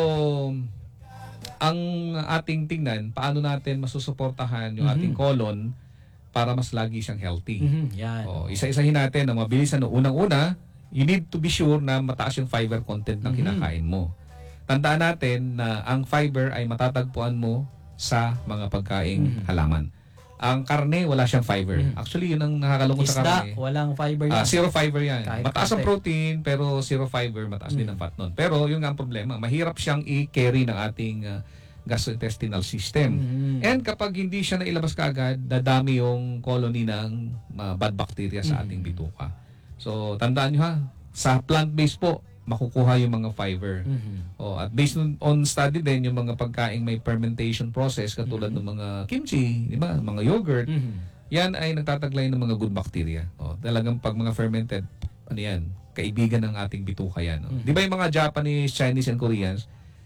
Speaker 2: ang ating tingnan, paano natin masusuportahan yung
Speaker 1: Mhm.
Speaker 2: ating colon para mas lagi siyang healthy.
Speaker 1: Mhm. Yan.
Speaker 2: Oh, isa-isahin natin na mabilis. Ano, unang-una, you need to be sure na mataas yung fiber content ng
Speaker 1: Mhm.
Speaker 2: kinakain mo. Tandaan natin na ang fiber ay matatagpuan mo sa mga pagkaing
Speaker 1: Mhm.
Speaker 2: halaman. Ang karne, wala siyang fiber.
Speaker 1: Mhm.
Speaker 2: Actually, yun ang nakakalungkot sa
Speaker 1: Isda,
Speaker 2: karne.
Speaker 1: walang fiber
Speaker 2: Ah,
Speaker 1: yan.
Speaker 2: zero fiber yan.
Speaker 1: Kahit
Speaker 2: Mataas ang
Speaker 1: konti.
Speaker 2: protein, pero zero fiber, mataas din ang
Speaker 1: Mhm.
Speaker 2: fat nun. Pero yun nga ang problema. Mahirap siyang i-carry ng ating ah, gastrointestinal system.
Speaker 1: Mhm.
Speaker 2: And kapag hindi siya nailabas kaagad, dadami yung colony ng uh, bad bacteria sa
Speaker 1: Mhm.
Speaker 2: ating bituka. So, tandaan nyo ha, sa plant-based po, makukuha yung mga fiber.
Speaker 1: Mhm.
Speaker 2: Oh, at based on, on study din, yung mga pagkaing may fermentation process, katulad
Speaker 1: Mhm.
Speaker 2: ng mga kimchi, di ba? Mga yogurt,
Speaker 1: Mhm.
Speaker 2: yan ay nagtataglay ng mga good bacteria. Oh, talagang pag mga fermented, ano yan, kaibigan ng ating bituka yan. Oh.
Speaker 1: Mhm.
Speaker 2: Di ba yung mga Japanese, Chinese, and Koreans,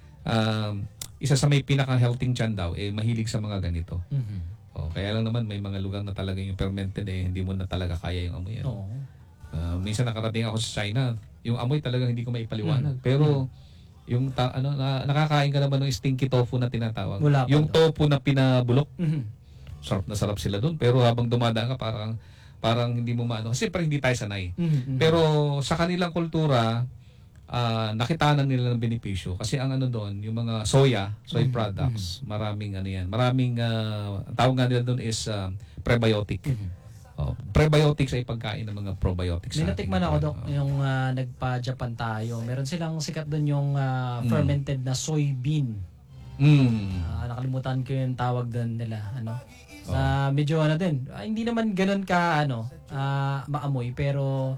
Speaker 2: um, isa sa may pinaka-healthy tiyan daw, eh, mahilig sa mga ganito.
Speaker 1: Mhm.
Speaker 2: Oh, kaya lang naman, may mga lugar na talaga yung fermented, eh, hindi mo na talaga kaya yung amoy yan.
Speaker 1: Oo.
Speaker 2: Ah, minsan nakarating ako sa China, yung amoy talagang hindi ko maipaliwanag.
Speaker 1: Mm.
Speaker 2: Pero, yung ta- ano na, nakakain ka naman ng stinky tofu na tinatawag.
Speaker 1: Wala pa
Speaker 2: Yung
Speaker 1: daw.
Speaker 2: tofu na pinabulok,
Speaker 1: Mhm.
Speaker 2: sarap na sarap sila doon. Pero habang dumadaan ka, parang parang hindi mo maano. Kasi parang hindi tayo sanay.
Speaker 1: Mhm.
Speaker 2: Pero sa kanilang kultura, ah, nakita na nila ng benepisyo. Kasi ang ano doon, yung mga soya, soy
Speaker 1: Mhm.
Speaker 2: products, maraming ano yan. Maraming, ah, ang tawag nga nila doon is ah, prebiotic.
Speaker 1: Mhm.
Speaker 2: Oh, prebiotics ay pagkain ng mga probiotics. sa
Speaker 1: May
Speaker 2: ating
Speaker 1: natikman ako,
Speaker 2: katawan.
Speaker 1: Dok, yung ah, nagpa-Japan tayo. Meron silang sikat doon yung ah,
Speaker 2: Mm.
Speaker 1: fermented na soybean.
Speaker 2: Mm.
Speaker 1: Ah, nakalimutan ko yung tawag doon nila, ano.
Speaker 2: Oh.
Speaker 1: Na medyo ano din, ah, hindi naman ganoon ka ano, ah, maamoy pero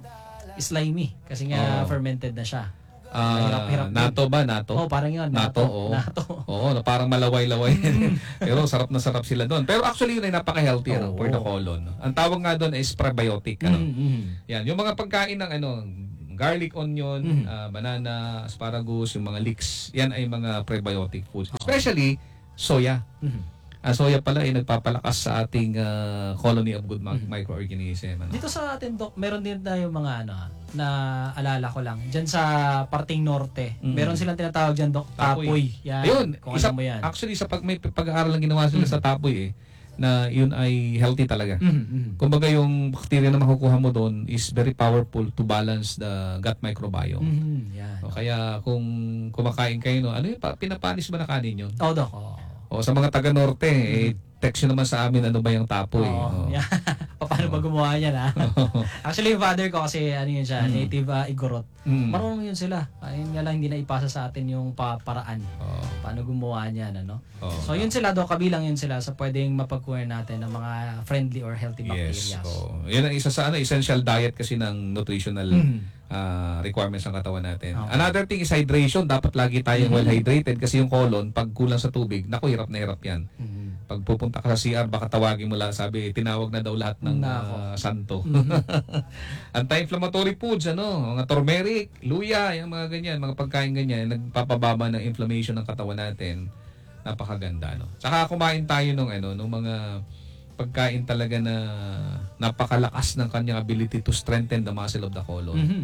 Speaker 1: slimy kasi nga
Speaker 2: Oh.
Speaker 1: fermented na siya.
Speaker 2: Ah,
Speaker 1: Mahirap-hirap din.
Speaker 2: nato ba? Nato?
Speaker 1: Oh, parang yun,
Speaker 2: Nato,
Speaker 1: nato.
Speaker 2: oo.
Speaker 1: Nato.
Speaker 2: Oo, na parang malaway-laway. Pero sarap na sarap sila doon. Pero actually yun ay napaka-healthy ano,
Speaker 1: Oo.
Speaker 2: for the colon. Ang tawag nga doon is prebiotic. Ano?
Speaker 1: Mhm, mhm.
Speaker 2: Yan, yung mga pagkain ng ano, garlic onion,
Speaker 1: Mhm.
Speaker 2: ah, banana, asparagus, yung mga leeks, yan ay mga prebiotic foods. Especially soya.
Speaker 1: Mhm.
Speaker 2: Ang soya pala ay nagpapalakas sa ating ah, colony of good mi-
Speaker 1: Mhm.
Speaker 2: microorganism. Ano?
Speaker 1: Dito sa atin, Dok, meron din tayo mga ano, ah, na alala ko lang. Diyan sa parting norte,
Speaker 2: Mm.
Speaker 1: meron silang tinatawag diyan, Dok,
Speaker 2: Tapoy.
Speaker 1: tapoy. Yan.
Speaker 2: Ayun,
Speaker 1: kung
Speaker 2: isa,
Speaker 1: alam mo yan.
Speaker 2: actually sa pag may pag-aaral lang ginawa sila
Speaker 1: Mhm.
Speaker 2: sa tapoy eh, na yun ay healthy talaga.
Speaker 1: Mhm, mhm.
Speaker 2: Kumbaga yung bacteria na makukuha mo doon is very powerful to balance the gut microbiome.
Speaker 1: Mhm, yan.
Speaker 2: O, kaya kung kumakain kayo, no, ano yun, pa, pinapanis ba na kanin yun?
Speaker 1: Oh, Dok. Oh.
Speaker 2: O sa mga taga-norte, eh, text nyo naman sa amin ano ba yung tapoy. O.
Speaker 1: Oo, yan. Paano ba gumawa yan, ha? Actually, yung father ko kasi, ano yun siya,
Speaker 2: Mm.
Speaker 1: native uh, Igorot.
Speaker 2: Mm.
Speaker 1: Marunong yun sila. Ayun nga lang, hindi na ipasa sa atin yung pa paraan.
Speaker 2: O.
Speaker 1: Paano gumawa niyan, ano?
Speaker 2: O.
Speaker 1: So, yun sila, do, kabilang yun sila sa pwedeng mapagkuha natin ng mga friendly or healthy
Speaker 2: Yes.
Speaker 1: bacteria.
Speaker 2: O. Yan ang isa sa ano, essential diet kasi ng nutritional
Speaker 1: Mhm.
Speaker 2: ah, requirements ng katawan natin.
Speaker 1: Okay.
Speaker 2: Another thing is hydration. Dapat lagi tayong
Speaker 1: Mhm.
Speaker 2: well hydrated kasi yung colon, pag kulang sa tubig, naku, hirap na hirap yan.
Speaker 1: Mhm.
Speaker 2: Pag pupunta ka sa C R, baka tawagin mo lang, sabi, tinawag na daw lahat ng
Speaker 1: Nako.
Speaker 2: ah, santo.
Speaker 1: Mhm.
Speaker 2: Anti-inflammatory foods, ano, mga turmeric, luya, yung mga ganyan, mga pagkain ganyan, nagpapababa ng inflammation ng katawan natin. Napakaganda, no. Saka kumain tayo nung ano, nung mga pagkain talaga na napakalakas ng kanyang ability to strengthen the muscle of the colon.
Speaker 1: Mhm.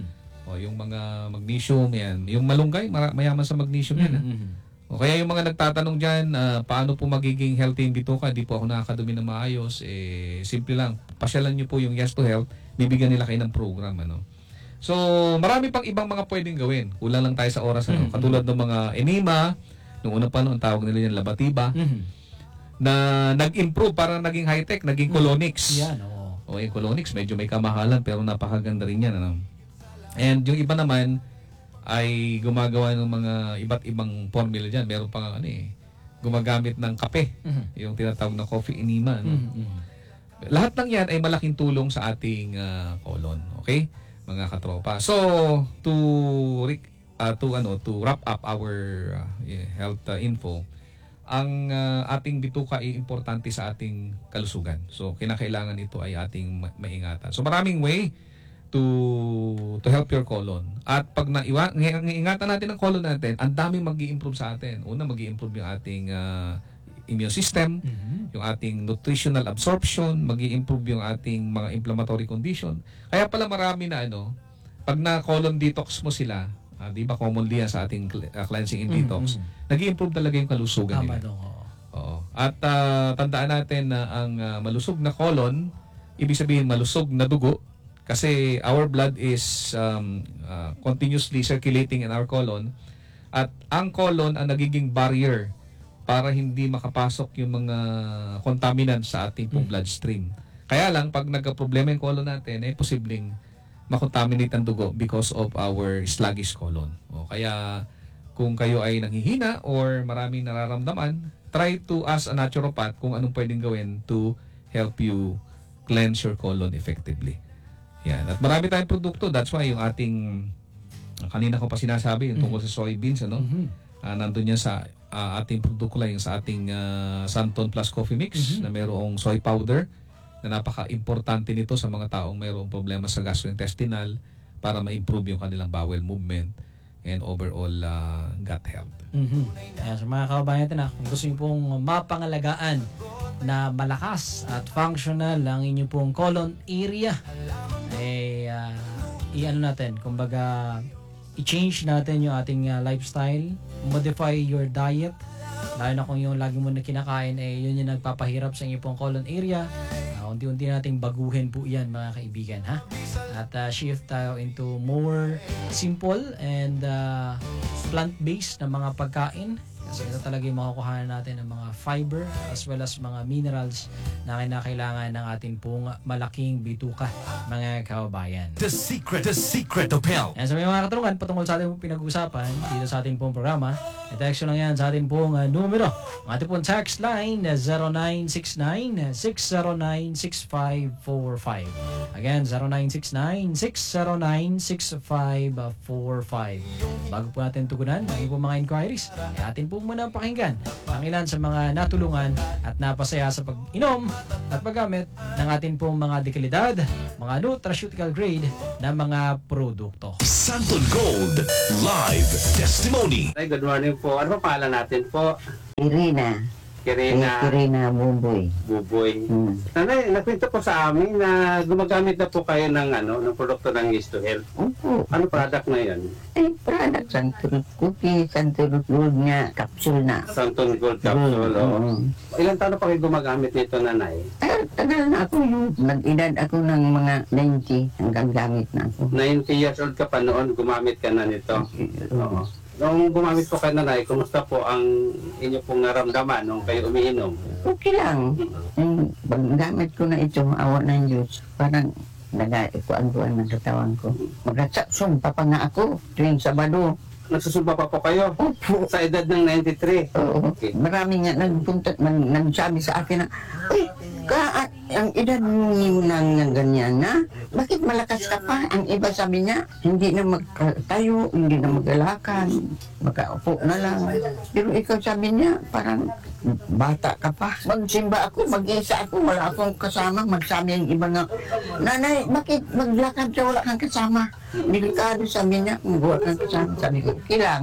Speaker 2: O yung mga magnesium, yan. Yung malunggay, mara- mayaman sa magnesium yan. ah.
Speaker 1: Mhm.
Speaker 2: O kaya yung mga nagtatanong dyan, ah, paano po magiging healthy yung bituka, di po ako nakakadumi na maayos, eh, simple lang. Pasyalan nyo po yung Yes to Health, bibigyan nila kayo ng program. Ano? So, marami pang ibang mga pwedeng gawin. Kulang lang tayo sa oras. Ano?
Speaker 1: Mhm.
Speaker 2: Katulad ng mga enema, nung una pa noon, tawag nila yan labatiba,
Speaker 1: Mhm.
Speaker 2: na nag-improve, parang naging high-tech, naging colonics.
Speaker 1: Yan, oo.
Speaker 2: O yung colonics, medyo may kamahalan, pero napakaganda rin yan. Ano? And yung iba naman, ay gumagawa ng mga iba't ibang formula dyan. Meron pang ano eh, gumagamit ng kape,
Speaker 1: Mhm.
Speaker 2: yung tinatawag na coffee enema. No?
Speaker 1: Mhm. Mhm.
Speaker 2: Lahat ng yan ay malaking tulong sa ating ah, colon. Okay? Mga katropa. So, to re- ah, to ano to wrap up our ah, yeah, health ah, info, ang ah, ating bituka ay importante sa ating kalusugan. So, kinakailangan ito ay ating ma- maingatan. So, maraming way to to help your colon. At pag naiwa, ng- ingatan natin ang colon natin, ang daming mag-i-improve sa atin. Una, mag-i-improve yung ating ah, immune system,
Speaker 1: Mhm.
Speaker 2: yung ating nutritional absorption, mag-i-improve yung ating mga inflammatory condition. Kaya pala marami na ano, pag na colon detox mo sila, ah, di ba commonly yan sa ating cl- ah, cleansing and detox,
Speaker 1: Mhm.
Speaker 2: nag-i-improve talaga yung kalusugan
Speaker 1: Tama
Speaker 2: nila.
Speaker 1: daw, oo.
Speaker 2: Oo. At ah, tandaan natin na ang ah, malusog na colon, ibig sabihin malusog na dugo, kasi our blood is um, uh, continuously circulating in our colon, at ang colon ang nagiging barrier para hindi makapasok yung mga contaminants sa ating pong bloodstream. Kaya lang, pag nagka-problema yung colon natin, eh posibleng makontaminate ang dugo because of our sluggish colon. O, kaya kung kayo ay nanghihina or maraming nararamdaman, try to ask a naturopath kung anong pwedeng gawin to help you cleanse your colon effectively. Yan. At marami tayong produkto. That's why yung ating, kanina ko pa sinasabi, yung tungkol sa soybeans, ano?
Speaker 1: Mhm.
Speaker 2: Ah, nandun yan sa ah, ating produkto lang, yung sa ating ah, Santon Plus Coffee Mix na mayroong soy powder na napaka-importante nito sa mga taong mayroong problema sa gastrointestinal para ma-improve yung kanilang bowel movement and overall ah, gut health.
Speaker 1: Mhm. Kaya sa mga kababayan natin, ah, kung gusto niyo pong mapangalagaan na malakas at functional ang inyong pong colon area, eh, ah, i-ano natin, kumbaga, i-change natin yung ating ah, lifestyle, modify your diet, lalo na kung yung lagi mo na kinakain, eh, yun yung nagpapahirap sa inyong pong colon area. Uh, unti-unti nating baguhin po yan, mga kaibigan, ha? At ah, shift tayo into more simple and ah, plant-based na mga pagkain. Kasi ito talaga yung makukuhanan natin ng mga fiber as well as mga minerals na kinakailangan ng ating pong malaking bituka, mga kababayan.
Speaker 3: The secret, the secret of health.
Speaker 1: Yan, sa mga katanungan patungkol sa ating pong pinag-usapan dito sa ating pong programa, i-text lang yan sa ating pong uh, numero. Ang ating pong text line uh, zero nine six nine, six zero nine, six five four five. Again, zero nine six nine, six zero nine, six five four five. Bago po natin tugunan ang inyong mga inquiries, ay atin po muna pakinggan ang ilan sa mga natulungan at napasaya sa pag-inom at paggamit ng atin pong mga dekalidad, mga nutraceutical grade na mga produkto.
Speaker 3: Santon Gold Live Testimony.
Speaker 5: Ay, good morning po. Ano pa pangalan natin po?
Speaker 6: Irina.
Speaker 5: Kirina
Speaker 6: Irina Buboy.
Speaker 5: Buboy.
Speaker 6: Hmm.
Speaker 5: Nanay, nakwento po sa amin na gumagamit na po kayo ng ano, ng produkto ng Yes to Health.
Speaker 6: Opo.
Speaker 5: Ano product na yan?
Speaker 6: Ay, product. Santurut cookie, santurut gold nga, capsule na.
Speaker 5: Santon Gold Capsule.
Speaker 6: Mm,
Speaker 5: oo.
Speaker 6: mm.
Speaker 5: Ilan taon na pa kayo gumagamit nito, nanay?
Speaker 6: Ay, tagal na ako yung nag-edad ako ng mga ninety hanggang gamit na ako.
Speaker 5: ninety years old ka pa noon, gumamit ka na nito. Oo. Nung gumamit po kayo, nanay, kumusta po ang inyo pong naramdaman nung kayo umiinom?
Speaker 6: Okay lang. Yung paggamit ko na ito, awa ng Diyos, parang nag-ikuan-kuan ng katawan ko. Mag-atsapsong pa pa nga ako tuwing Sabado.
Speaker 5: Nagsusumpa pa po kayo
Speaker 6: Opo.
Speaker 5: sa edad ng ninety-three.
Speaker 6: Oo.
Speaker 5: Okay.
Speaker 6: Marami nga nagpunta, nag, nagsabi sa akin na, uy, ka, ang edad mo nang nga ganyan na, bakit malakas ka pa? Ang iba sabi niya, hindi na magtayo, hindi na maglalakad, magkaupo na lang. Pero ikaw sabi niya, parang bata ka pa. Magsimba ako, mag-isa ako, wala akong kasama. Magsabi ang iba nga, nanay, bakit maglakad ka, wala kang kasama? Delikado sabi niya, kung wala kang kasama. Sabi ko, okay lang.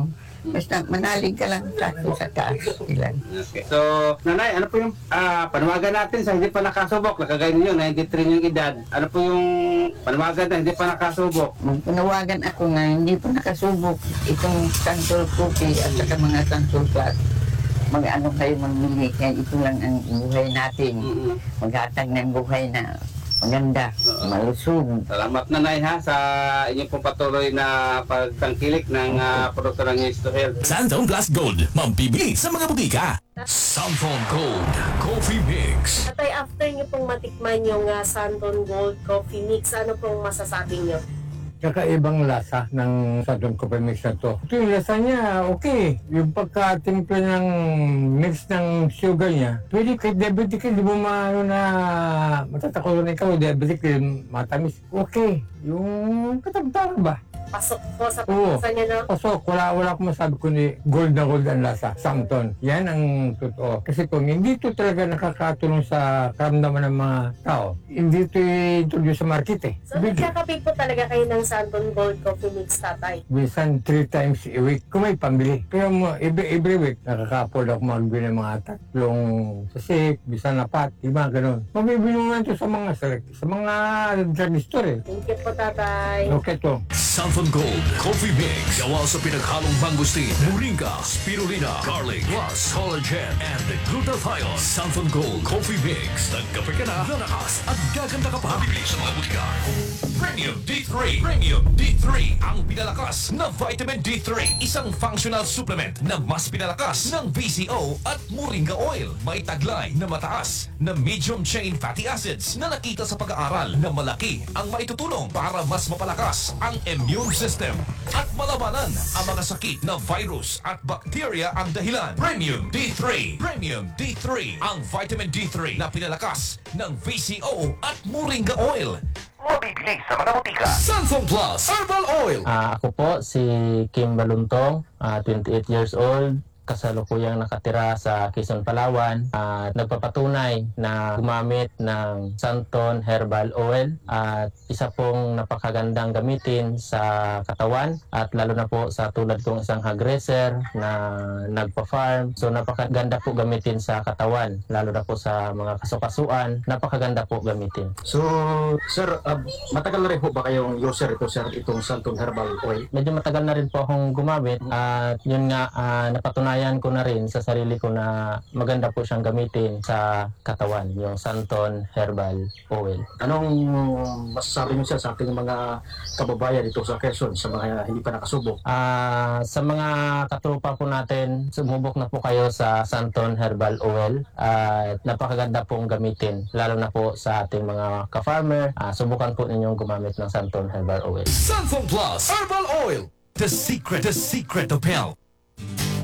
Speaker 6: Basta manalig ka lang sa, sa taas. Ilan.
Speaker 5: Okay. So, nanay, ano po yung ah, panawagan natin sa hindi pa nakasubok? Nakagaya ninyo, ninety-three yung edad. Ano po yung panawagan na hindi pa nakasubok?
Speaker 6: Magpanawagan ako nga hindi pa nakasubok itong Santol Cookie at saka mga Santol Plus. Mag-ano kayo mamili kaya ito lang ang buhay natin.
Speaker 5: Mm-hmm.
Speaker 6: Maghatag ng buhay na maganda, malusog.
Speaker 5: Salamat nanay ha sa inyong pong patuloy na pagtangkilik ng ah, produkto ng Yes to Health.
Speaker 3: Santon Plus Gold, mambibili sa mga butika. Santon Gold Coffee Mix.
Speaker 7: Tatay, after nyo pong matikman yung uh, Santon Gold Coffee Mix, ano pong masasabi nyo?
Speaker 8: Kakaibang lasa ng Santon Coffee Mix na to. Ito yung lasa niya, okay. Yung pagkatimpla ng mix ng sugar niya, pwede kay diabetic, hindi mo maano na matatakulan ikaw, diabetic, matamis. Okay. Yung katamtaran ba?
Speaker 7: Pasok po sa
Speaker 8: Oo.
Speaker 7: pagkasa niya, no?
Speaker 8: Pasok, wala, wala akong masabi kundi gold na gold ang lasa, Santon. Yan ang totoo. Kasi kung hindi ito talaga nakakatulong sa karamdaman ng mga tao, hindi ito i-introduce sa market eh.
Speaker 7: So, nagkakapit po talaga kayo ng Santon Gold Coffee Mix, tatay?
Speaker 8: Minsan three times a week kung may pambili. Pero mo, every, every week, nakaka-afford ako magbili ng mga tatlong sasik, bisan apat, lima, ganun. Mabibili mo nga ito sa mga sa mga drugstore eh.
Speaker 7: Thank you po, tatay.
Speaker 8: Okay to.
Speaker 3: Santon Gold Coffee Mix. Gawa sa pinaghalong mangustin, moringa, spirulina, garlic, plus collagen, and glutathione. Santon Gold Coffee Mix. Nagkape ka na, lalakas at gaganda ka pa. Bibili sa mga butika. Premium D three. Premium D three. Ang pinalakas na vitamin D three. Isang functional supplement na mas pinalakas ng B C O at moringa oil. May taglay na mataas na medium chain fatty acids na nakita sa pag-aaral na malaki ang maitutulong para mas mapalakas ang immune system at malabanan ang mga sakit na virus at bacteria ang dahilan. Premium D three. Premium D three. Ang vitamin D three na pinalakas ng V C O at moringa oil. Mabibili sa mga butika. Santon Plus Herbal Oil.
Speaker 9: Ah, ako po si Kim Baluntong, ah, twenty-eight years old. Kasalukuyang nakatira sa Quezon, Palawan at nagpapatunay na gumamit ng Santon Herbal Oil at isa pong napakagandang gamitin sa katawan at lalo na po sa tulad kong isang hog racer na nagpa-farm. So napakaganda po gamitin sa katawan lalo na po sa mga kasukasuan. Napakaganda po gamitin.
Speaker 10: So, sir, uh, matagal na rin po ba kayong user ito, sir, itong Santon Herbal Oil?
Speaker 9: Medyo matagal na rin po akong gumamit at yun nga uh, napatunayan ko na rin sa sarili ko na maganda po siyang gamitin sa katawan, yung Santon Herbal Oil.
Speaker 10: Anong masasabi niyo, sir, sa ating mga kababayan dito sa Quezon, sa mga hindi pa nakasubok?
Speaker 9: Ah, sa mga katropa po natin, sumubok na po kayo sa Santon Herbal Oil at napakaganda pong gamitin, lalo na po sa ating mga ka-farmer. Ah, subukan po ninyong gumamit ng Santon Herbal Oil.
Speaker 3: Santon Plus Herbal Oil. The secret, the secret of health.